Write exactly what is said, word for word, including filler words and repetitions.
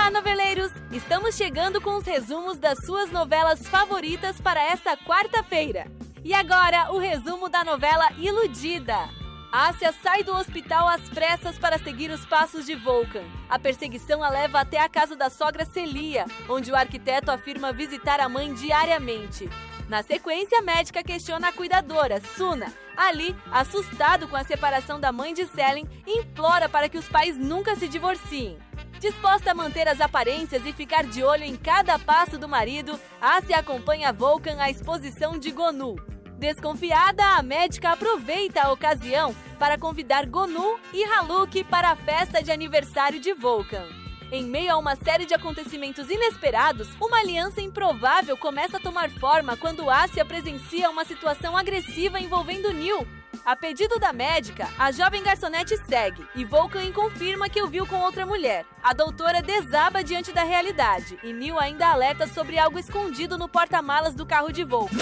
Olá, noveleiros! Estamos chegando com os resumos das suas novelas favoritas para essa quarta-feira. E agora, o resumo da novela Iludida. Ásia sai do hospital às pressas para seguir os passos de Volkan. A perseguição a leva até a casa da sogra Celia, onde o arquiteto afirma visitar a mãe diariamente. Na sequência, a médica questiona a cuidadora, Suna. Ali, assustado com a separação da mãe de Selin, implora para que os pais nunca se divorciem. Disposta a manter as aparências e ficar de olho em cada passo do marido, Ásia acompanha Volkan à exposição de Gonu. Desconfiada, a médica aproveita a ocasião para convidar Gonu e Haluk para a festa de aniversário de Volkan. Em meio a uma série de acontecimentos inesperados, uma aliança improvável começa a tomar forma quando Ásia presencia uma situação agressiva envolvendo Neil. A pedido da médica, a jovem garçonete segue e Volkan confirma que o viu com outra mulher. A doutora desaba diante da realidade e Neil ainda alerta sobre algo escondido no porta-malas do carro de Volkan.